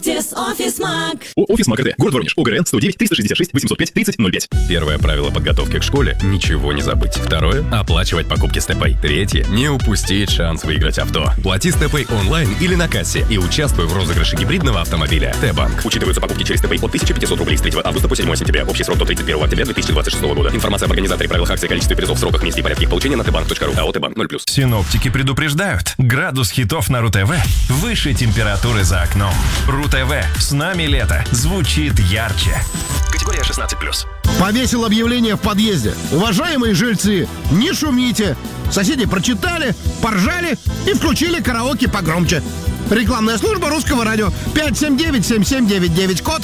Утес Офис Маг. Офис Маг РТ. Город Воронеж. ОГРН 109 366 805 3005. Первое правило подготовки к школе – ничего не забыть. Второе – оплачивать покупки с ТП. Третье – не упустить шанс выиграть авто. Плати с ТП онлайн или на кассе и участвуй в розыгрыше гибридного автомобиля. Т-банк. Учитываются покупки через ТП от 1500 рублей с 3 августа по 7 сентября. Общий срок до 31 октября 2026 года. Информация об организаторе, правилах акции, количестве призов, сроках, месте и порядке их получения на tbank.ru. АО «Т-банк» 0+. Синоптики предупреждают. Градус хитов на РУ-ТВ выше температуры за окном. РУ-ТВ. С нами лето. Звучит ярче. Категория 16+. Повесил объявление в подъезде. Уважаемые жильцы, не шумите. Соседи прочитали, поржали и включили караоке погромче. Рекламная служба Русского радио. 579-7799, код